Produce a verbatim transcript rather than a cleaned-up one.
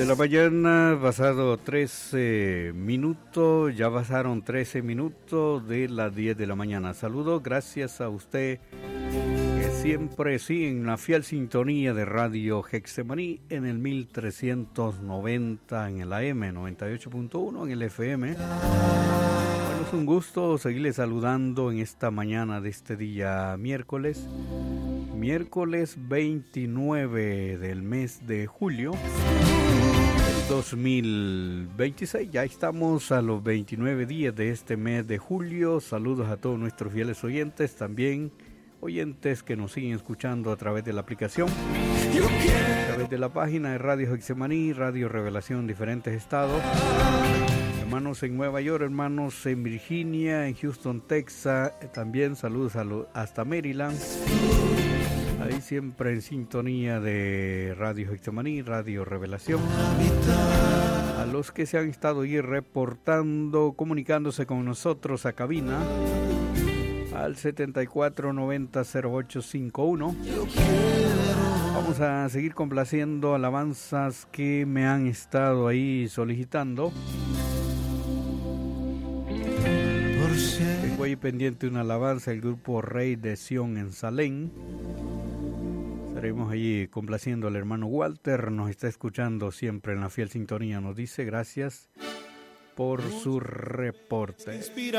de la mañana, pasado trece minutos, ya pasaron trece minutos de las diez de la mañana. Saludos, gracias a usted que siempre sigue en la fiel sintonía de Radio Getsemaní en el mil trescientos noventa en el A M, noventa y ocho punto uno en el F M. Bueno, es un gusto seguirle saludando en esta mañana de este día miércoles. Miércoles veintinueve del mes de julio del dos mil veintiséis. Ya estamos a los veintinueve días de este mes de julio. Saludos a todos nuestros fieles oyentes, también oyentes que nos siguen escuchando a través de la aplicación, a través de la página de Radio Getsemaní, Radio Revelación en diferentes estados. Hermanos en Nueva York, hermanos en Virginia, en Houston, Texas, también saludos a lo, hasta Maryland. Ahí siempre en sintonía de Radio Getsemaní, Radio Revelación. A los que se han estado ahí reportando, comunicándose con nosotros a cabina, al setenta y cuatro noventa cero ocho cincuenta y uno. Vamos a seguir complaciendo alabanzas que me han estado ahí solicitando. Tengo ahí pendiente una alabanza del grupo Rey de Sion en Salén. Estaremos allí complaciendo al hermano Walter, nos está escuchando siempre en la fiel sintonía, nos dice gracias por su reporte.